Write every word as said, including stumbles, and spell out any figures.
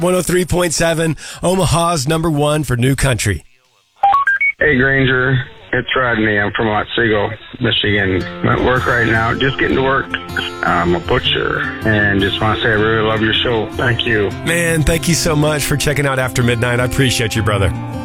one oh three point seven, Omaha's number one for new country. Hey, Granger. It's Rodney. I'm from Otsego, Michigan. I'm at work right now. Just getting to work. I'm a butcher. And just want to say I really love your show. Thank you. Man, thank you so much for checking out After Midnight. I appreciate you, brother.